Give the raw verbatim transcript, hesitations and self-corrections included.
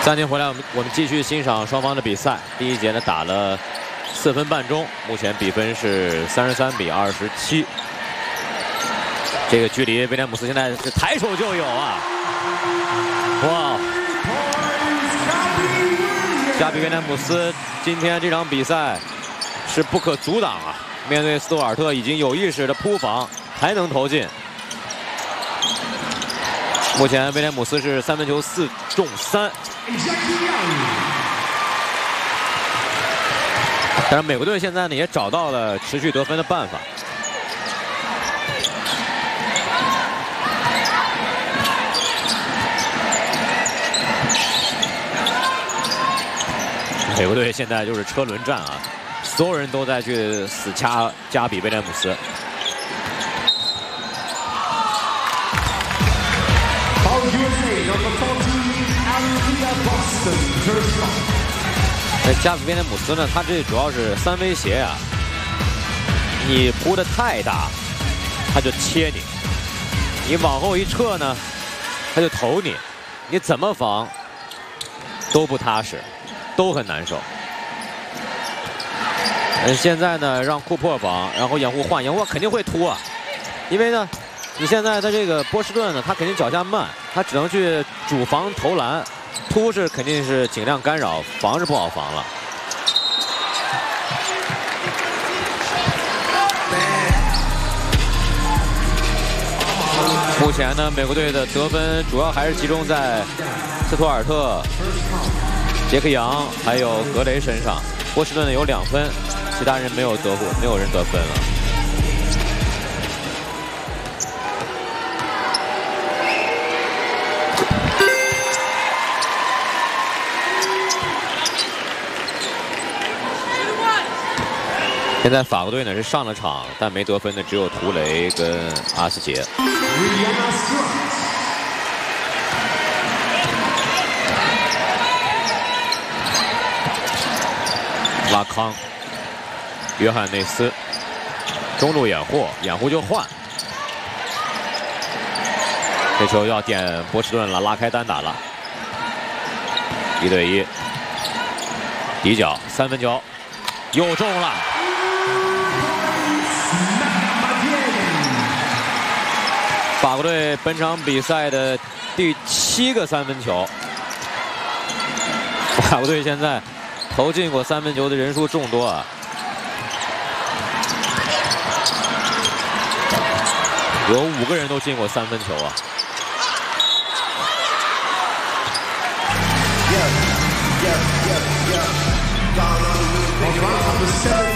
暂停回来，我们我们继续欣赏双方的比赛。第一节呢打了四分半钟，目前比分是三十三比二十七。这个距离威廉姆斯现在是抬手就有啊！哇！加比威廉姆斯今天这场比赛是不可阻挡啊！面对斯图尔特已经有意识的扑防，还能投进。目前威廉姆斯是三分球四中三。 但是美国队现在呢也找到了持续得分的办法。美国队现在就是车轮战啊，所有人都在去死掐加比威廉姆斯。 那加比威廉姆斯呢？他这主要是三威胁啊，你扑得太大，他就切你；你往后一撤呢，他就投你。你怎么防都不踏实，都很难受。呃，现在呢，让库珀防，然后掩护换，掩护肯定会突啊，因为呢，你现在的这个波士顿呢，他肯定脚下慢，他只能去主防投篮。 突是肯定是尽量干扰，防是不好防了。目前呢，美国队的得分主要还是集中在斯图尔特、杰克杨还有格雷身上。波士顿呢有两分，其他人没有得分，没有人得分了。 现在法国队呢是上了场，但没得分的只有图雷跟阿斯杰。拉康、约翰内斯，中路掩护，掩护就换。这球要点波士顿了，拉开单打了，一对一，底角三分球，又中了。 法国队本场比赛的第七个三分球，法国队现在投进过三分球的人数众多啊，有五个人都进过三分球啊。 Yeah, yeah, yeah, yeah.